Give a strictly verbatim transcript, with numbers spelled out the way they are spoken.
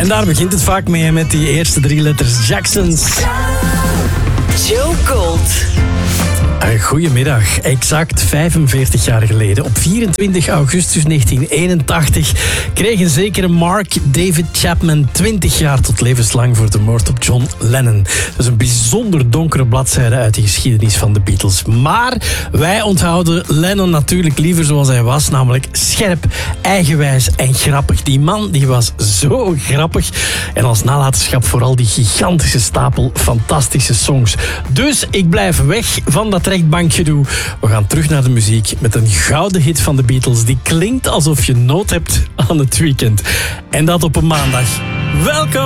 En daar begint het vaak mee met die eerste drie letters. Jacksons. Joe Gold. Goedemiddag. Exact vijfenveertig jaar geleden, op vierentwintig augustus negentien eenentachtig, kreeg een zekere Mark David Chapman twintig jaar tot levenslang voor de moord op John Lennon. Dat is een bijzonder donkere bladzijde uit de geschiedenis van de Beatles. Maar wij onthouden Lennon natuurlijk liever zoals hij was, namelijk scherp, eigenwijs en grappig. Die man die was zo grappig. En als nalatenschap vooral die gigantische stapel fantastische songs. Dus ik blijf weg van dat rechtbankgedoe. We gaan terug naar de muziek met een gouden hit van de Beatles die klinkt alsof je nood hebt aan het weekend. En dat op een maandag. Welkom!